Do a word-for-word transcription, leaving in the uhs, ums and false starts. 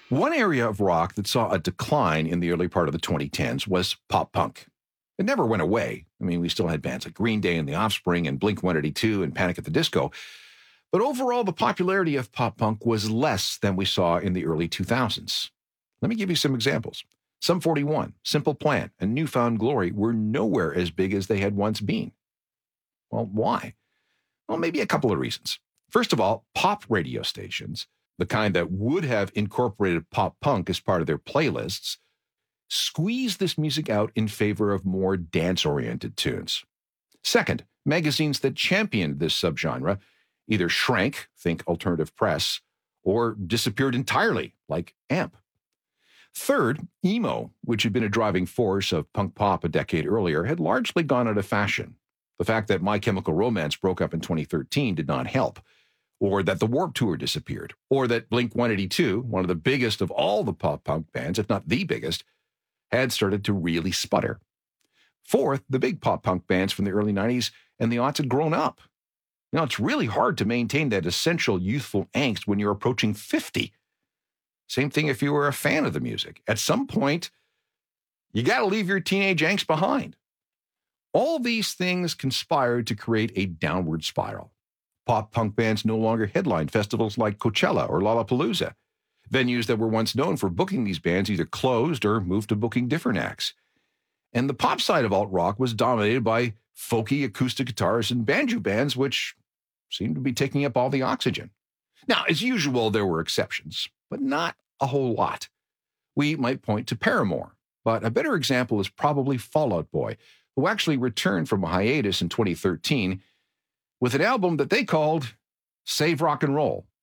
One area of rock that saw a decline in the early part of the twenty tens was pop punk. It never went away. I mean, we still had bands like Green Day and The Offspring and Blink one eighty-two and Panic at the Disco. But overall, the popularity of pop punk was less than we saw in the early two thousands. Let me give you some examples. Sum forty-one, Simple Plan, and New Found Glory were nowhere as big as they had once been. Well, why? Well, maybe a couple of reasons. First of all, pop radio stations, the kind that would have incorporated pop punk as part of their playlists, squeezed this music out in favor of more dance-oriented tunes. Second, magazines that championed this subgenre either shrank, think alternative press, or disappeared entirely, like AMP. Third, emo, which had been a driving force of punk pop a decade earlier, had largely gone out of fashion. The fact that My Chemical Romance broke up in twenty thirteen did not help, or that the Warped Tour disappeared, or that Blink one eighty-two, one of the biggest of all the pop punk bands, if not the biggest, had started to really sputter. Fourth, the big pop punk bands from the early nineties and the aughts had grown up. You know, it's really hard to maintain that essential youthful angst when you're approaching fifty. Same thing if you were a fan of the music. At some point, you got to leave your teenage angst behind. All these things conspired to create a downward spiral. Pop punk bands no longer headlined festivals like Coachella or Lollapalooza. Venues that were once known for booking these bands either closed or moved to booking different acts. And the pop side of alt-rock was dominated by folky acoustic guitars and banjo bands, which seemed to be taking up all the oxygen. Now, as usual, there were exceptions, but not a whole lot. We might point to Paramore, but a better example is probably Fall Out Boy, who actually returned from a hiatus in twenty thirteen with an album that they called Save Rock and Roll.